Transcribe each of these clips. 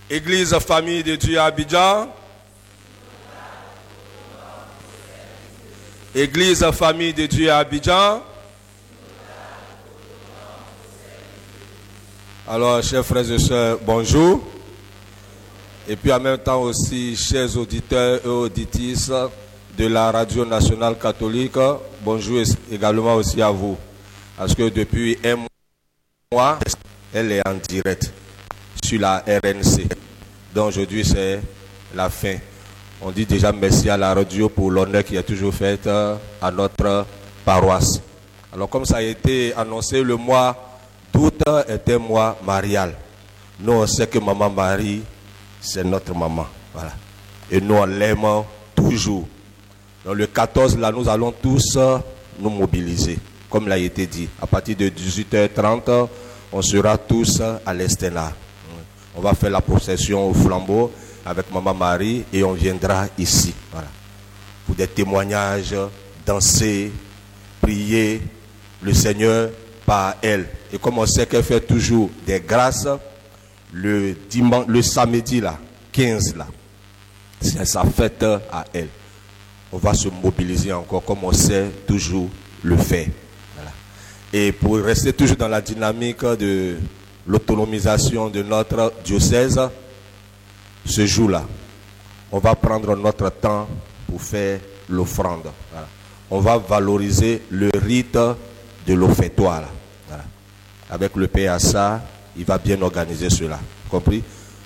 Église Famille de Dieu à Abidjan. Église Famille de Dieu à Abidjan. Alors, chers frères et sœurs, bonjour. Et puis en même temps aussi, chers auditeurs et auditrices de la Radio Nationale Catholique, bonjour également aussi à vous. Parce que depuis un mois, elle est en direct sur la RNC. Donc aujourd'hui, c'est la fin. On dit déjà merci à la radio pour l'honneur qui est toujours fait à notre paroisse. Alors comme ça a été annoncé, le mois d'août est un mois marial. Nous, on sait que Maman Marie, c'est notre maman. Voilà. Et nous, on l'aime toujours. Donc le 14, là, nous allons tous nous mobiliser. Comme l'a été dit, à partir de 18h30, on sera tous à l'Estena. On va faire la procession au flambeau avec Maman Marie et on viendra ici. Voilà. Pour des témoignages, danser, prier le Seigneur par elle. Et comme on sait qu'elle fait toujours des grâces, le samedi là, 15 là, c'est sa fête à elle. On va se mobiliser encore comme on sait toujours le faire. Voilà. Et pour rester toujours dans la dynamique de l'autonomisation de notre diocèse, ce jour-là, on va prendre notre temps pour faire l'offrande. Voilà. On va valoriser le rite de l'offertoire. Voilà. Avec le PASA, il va bien organiser cela. Compris?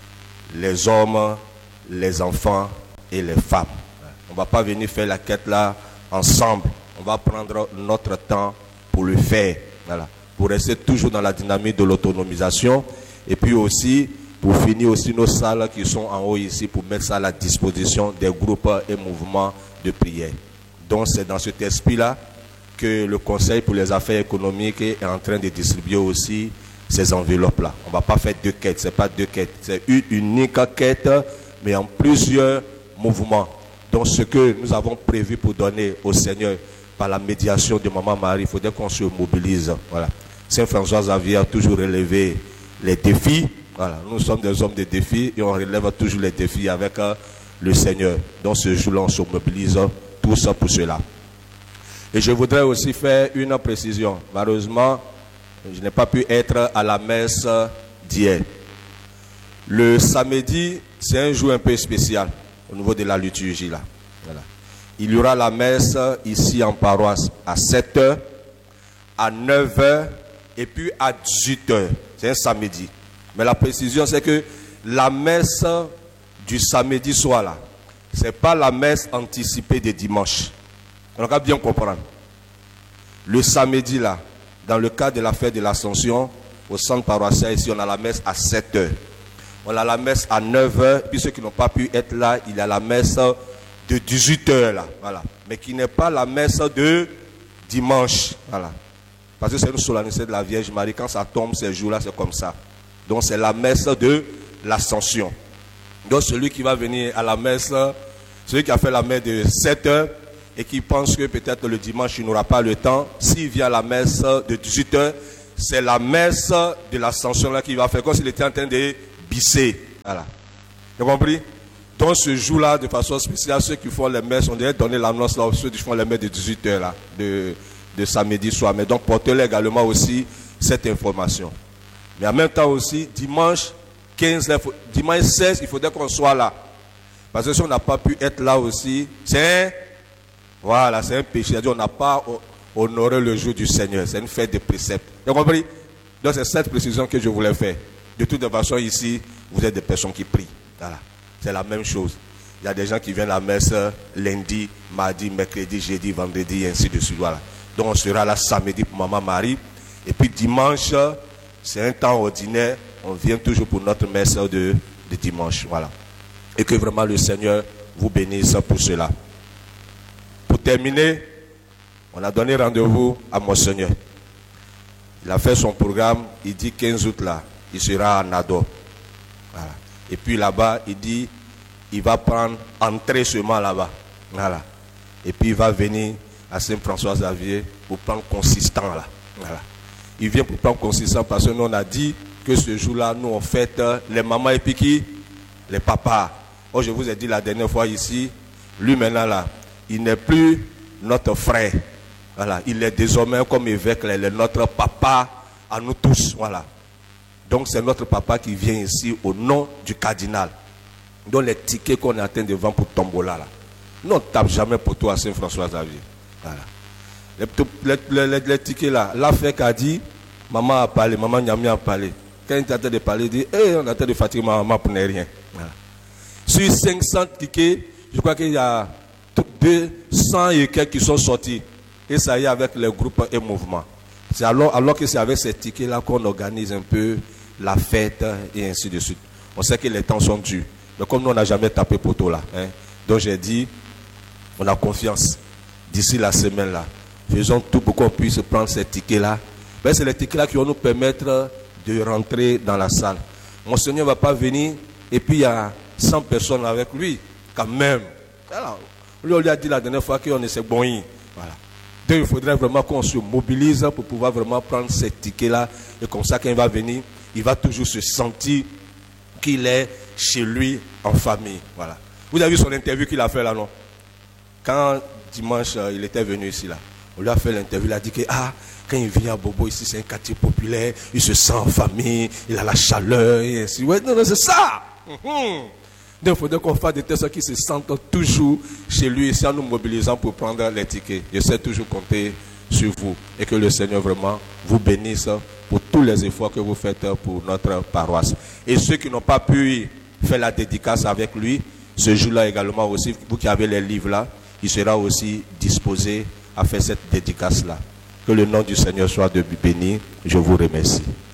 Les hommes, les enfants et les femmes. Voilà. On ne va pas venir faire la quête là ensemble. On va prendre notre temps pour le faire. Voilà. Pour rester toujours dans la dynamique de l'autonomisation. Et puis aussi, pour finir aussi nos salles qui sont en haut ici, pour mettre ça à la disposition des groupes et mouvements de prière. Donc c'est dans cet esprit-là que le Conseil pour les affaires économiques est en train de distribuer aussi ces enveloppes-là. On ne va pas faire deux quêtes, ce n'est pas deux quêtes. C'est une unique quête, mais en plusieurs mouvements. Donc ce que nous avons prévu pour donner au Seigneur par la médiation de Maman Marie, il faudrait qu'on se mobilise. Voilà. Saint François Xavier a toujours relevé les défis. Voilà. Nous sommes des hommes de défis et on relève toujours les défis avec le Seigneur. Donc ce jour-là, on se mobilise tous pour cela. Et je voudrais aussi faire une précision. Malheureusement, je n'ai pas pu être à la messe d'hier. Le samedi, c'est un jour un peu spécial au niveau de la liturgie là. Voilà. Il y aura la messe ici en paroisse à 7h, à 9h et puis à 18h. C'est un samedi. Mais la précision, c'est que la messe du samedi soir là, ce n'est pas la messe anticipée de dimanche. On va bien comprendre. Le samedi là, dans le cadre de la fête de l'Ascension, au centre paroissial ici, on a la messe à 7h. On a la messe à 9h. Puis ceux qui n'ont pas pu être là, il y a la messe de 18h là. Voilà. Mais qui n'est pas la messe de dimanche. Voilà. Parce que c'est une solennité de la Vierge Marie. Quand ça tombe ces jours-là, c'est comme ça. Donc c'est la messe de l'Ascension. Donc celui qui va venir à la messe, celui qui a fait la messe de 7h et qui pense que peut-être le dimanche il n'aura pas le temps, s'il vient à la messe de 18h, c'est la messe de l'Ascension là qu'il va faire, comme s'il était en train de bisser. Voilà. Vous avez compris? Donc ce jour-là, de façon spéciale, ceux qui font les messes, on devrait donner l'annonce là, ceux qui font les messes de 18h là, de samedi soir. Mais donc portez-les également aussi cette information. Mais en même temps aussi, dimanche 15, dimanche 16, il faudrait qu'on soit là. Parce que si on n'a pas pu être là aussi, c'est un péché. C'est-à-dire on n'a pas honoré le jour du Seigneur. C'est une fête de préceptes. Vous avez compris? Donc c'est cette précision que je voulais faire. De toute façon, ici, vous êtes des personnes qui prient. Voilà. C'est la même chose. Il y a des gens qui viennent à la messe lundi, mardi, mercredi, jeudi, vendredi, et ainsi de suite. Voilà. Donc on sera là samedi pour Maman Marie. Et puis dimanche, c'est un temps ordinaire. On vient toujours pour notre messe de dimanche. Voilà. Et que vraiment le Seigneur vous bénisse pour cela. Pour terminer, on a donné rendez-vous à Monseigneur. Il a fait son programme. Il dit 15 août là, il sera à Nado. Voilà. Et puis là-bas, il dit, il va prendre entrée seulement là-bas. Voilà. Et puis il va venir à Saint-François Xavier pour prendre consistant là. Voilà. Il vient pour prendre consistant parce que nous on a dit que ce jour-là, nous on fête les mamans et puis qui? les papas. Oh, je vous ai dit la dernière fois ici, lui maintenant là, il n'est plus notre frère. Voilà, il est désormais comme évêque, il est notre papa à nous tous. Voilà. Donc c'est notre papa qui vient ici au nom du cardinal. Donc les tickets qu'on est en train de vendre pour Tombola là, non, on ne tape jamais pour toi Saint-François Xavier. Voilà. Les tickets là, l'affaire qu'a dit, maman a parlé, maman Nyami a parlé. Quand il est en train de parler, il dit, hey, on est en train de fatiguer ma maman pour ne rien. Voilà. Sur 500 tickets, je crois qu'il y a 200 et quelques qui sont sortis. Et ça y est avec les groupes et mouvements. C'est alors que c'est avec ces tickets-là qu'on organise un peu la fête et ainsi de suite. On sait que les temps sont durs. Mais comme nous, on n'a jamais tapé poteau là. Hein, donc j'ai dit, on a confiance. D'ici la semaine là, faisons tout pour qu'on puisse prendre ces tickets-là. Ben, c'est les tickets-là qui vont nous permettre de rentrer dans la salle. Monseigneur ne va pas venir et puis il y a 100 personnes avec lui. Quand même. Alors, lui, on lui a dit la dernière fois qu'on est bon. Voilà. Donc il faudrait vraiment qu'on se mobilise pour pouvoir vraiment prendre ces tickets-là. Et comme ça, quand il va venir, il va toujours se sentir qu'il est chez lui en famille. Voilà. Vous avez vu son interview qu'il a fait là, non? Quand dimanche, il était venu ici là, on lui a fait l'interview, il a dit que quand il vient à Bobo ici, c'est un quartier populaire, il se sent en famille, il a la chaleur et ainsi. Ouais, non, c'est ça. Donc il faudrait qu'on fasse des tests qui se sentent toujours chez lui ici en nous mobilisant pour prendre les tickets. Je sais toujours compter sur vous et que le Seigneur vraiment vous bénisse pour tous les efforts que vous faites pour notre paroisse. Et ceux qui n'ont pas pu faire la dédicace avec lui, ce jour-là également aussi, vous qui avez les livres là, il sera aussi disposé à faire cette dédicace-là. Que le nom du Seigneur soit béni. Je vous remercie.